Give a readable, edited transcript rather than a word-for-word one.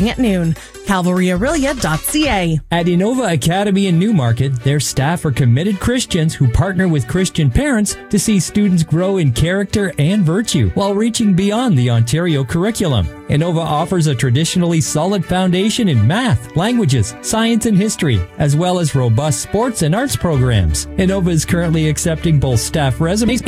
at noon. CalvaryAurelia.ca. At Innova Academy in Newmarket, their staff are committed Christians who partner with Christian parents to see students grow in character and virtue while reaching beyond the Ontario curriculum. Innova offers a traditionally solid foundation in math, languages, science, and history, as well as robust sports and arts programs. Innova is currently accepting both staff resumes